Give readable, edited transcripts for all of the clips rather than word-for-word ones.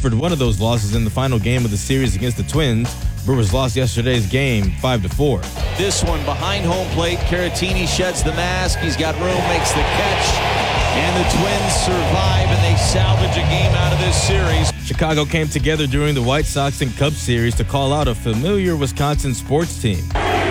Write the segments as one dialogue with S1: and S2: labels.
S1: suffered one of those losses in the final game of the series against the Twins. Brewers lost yesterday's game 5-4.
S2: This one behind home plate. Caratini sheds the mask. He's got room, makes the catch. And the Twins survive, and they salvage a game out of this series.
S1: Chicago came together during the White Sox and Cubs series to call out a familiar Wisconsin sports team.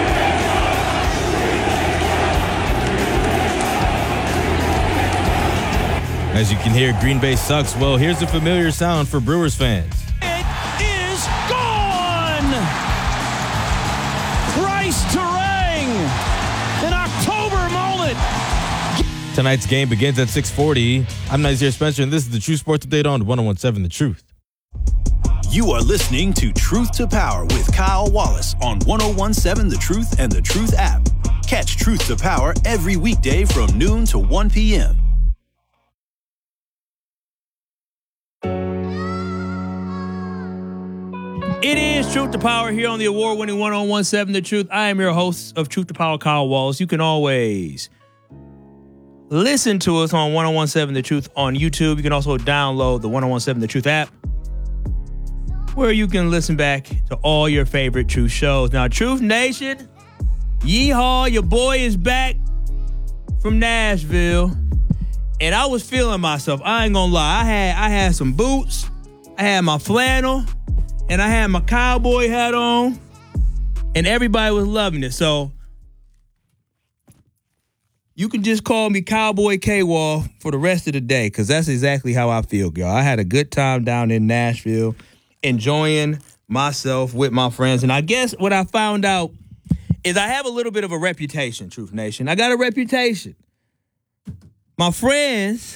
S1: As you can hear, Green Bay sucks. Well, here's a familiar sound for Brewers fans.
S3: It is gone! Price Terang! An October moment!
S1: Tonight's game begins at 6:40. I'm Nazir Spencer, and this is the True Sports Update on 101.7 The Truth.
S4: You are listening to Truth to Power with Kyle Wallace on 101.7 The Truth and The Truth app. Catch Truth to Power every weekday from noon to 1 p.m.
S5: It is Truth to Power here on the award-winning 101.7 The Truth. I am your host of Truth to Power, Kyle Wallace. You can always listen to us on 101.7 The Truth on YouTube. You can also download the 101.7 The Truth app, where you can listen back to all your favorite Truth shows. Now, Truth Nation, yeehaw, your boy is back from Nashville, and I was feeling myself. I ain't gonna lie. I had some boots, I had my flannel, and I had my cowboy hat on, and everybody was loving it. So you can just call me Cowboy K-Wall for the rest of the day, because that's exactly how I feel, y'all. I had a good time down in Nashville, enjoying myself with my friends. And I guess what I found out is I have a little bit of a reputation, Truth Nation. I got a reputation. My friends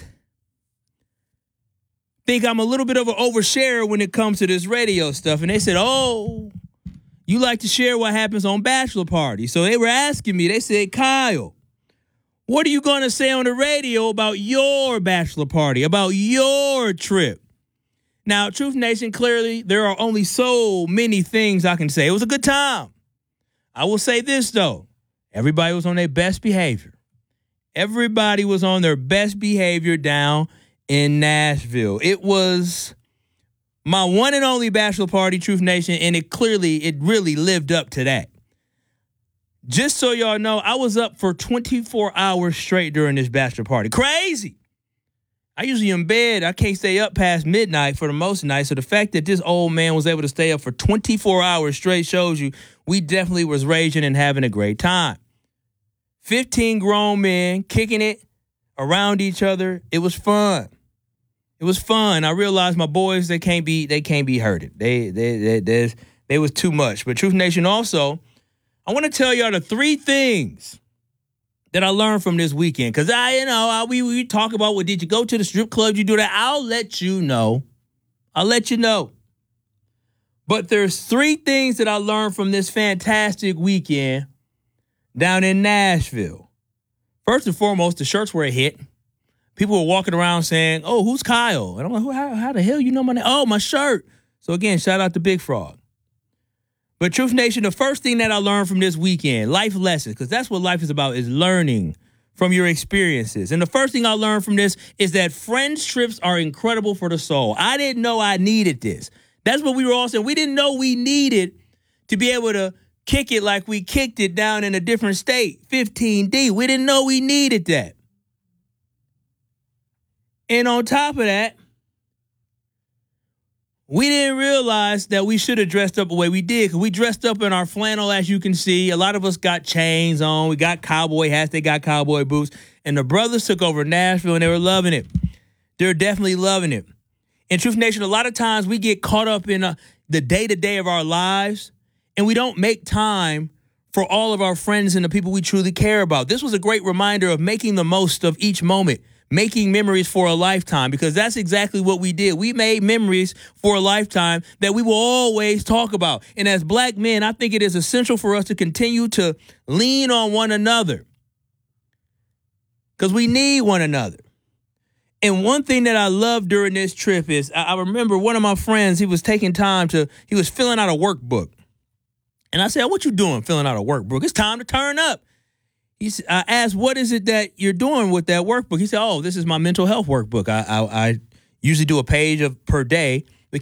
S5: think I'm a little bit of an oversharer when it comes to this radio stuff. And they said, oh, you like to share what happens on bachelor parties. So they were asking me, they said, Kyle, what are you going to say on the radio about your bachelor party, about your trip? Now, Truth Nation, clearly, there are only so many things I can say. It was a good time. I will say this, though. Everybody was on their best behavior. Everybody was on their best behavior down in Nashville. It was my one and only bachelor party, Truth Nation, and it really lived up to that. Just so y'all know, I was up for 24 hours straight during this bachelor party. Crazy. I usually in bed. I can't stay up past midnight for the most nights. So the fact that this old man was able to stay up for 24 hours straight shows you we definitely was raging and having a great time. 15 grown men kicking it around each other. It was fun. It was fun. I realized my boys, they can't be hurted. They was too much. But Truth Nation, also, I want to tell y'all the 3 things that I learned from this weekend. Because we talk about, well, did you go to the strip club? Did you do that? I'll let you know. But there's 3 things that I learned from this fantastic weekend down in Nashville. First and foremost, the shirts were a hit. People were walking around saying, oh, who's Kyle? And I'm like, how the hell you know my name? Oh, my shirt. So again, shout out to Big Frog. But Truth Nation, the first thing that I learned from this weekend, life lessons, because that's what life is about, is learning from your experiences. And the first thing I learned from this is that friends trips are incredible for the soul. I didn't know I needed this. That's what we were all saying. We didn't know we needed to be able to kick it like we kicked it down in a different state, 15D. We didn't know we needed that. And on top of that, we didn't realize that we should have dressed up the way we did, because we dressed up in our flannel, as you can see. A lot of us got chains on. We got cowboy hats. They got cowboy boots. And the brothers took over Nashville, and they were loving it. They're definitely loving it. In Truth Nation, a lot of times we get caught up in the day-to-day of our lives, and we don't make time for all of our friends and the people we truly care about. This was a great reminder of making the most of each moment, making memories for a lifetime, because that's exactly what we did. We made memories for a lifetime that we will always talk about. And as black men, I think it is essential for us to continue to lean on one another, because we need one another. And one thing that I loved during this trip is I remember one of my friends, he was taking time he was filling out a workbook. And I said, what you doing filling out a workbook? It's time to turn up. I asked, what is it that you're doing with that workbook? He said, oh, this is my mental health workbook. I usually do a page per day